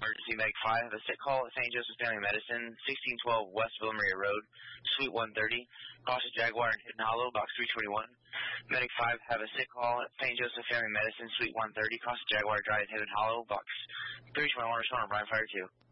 emergency. Medic 5, have a sick call at St. Joseph Family Medicine, 1612 West Villa Maria Road, Suite 130, Cross the Jaguar in Hidden Hollow, Box 321. Medic 5, have a sick call at St. Joseph Family Medicine, Suite 130, Cross the Jaguar Drive, Hidden Hollow, Box 321. Respond on Brian Fire 2.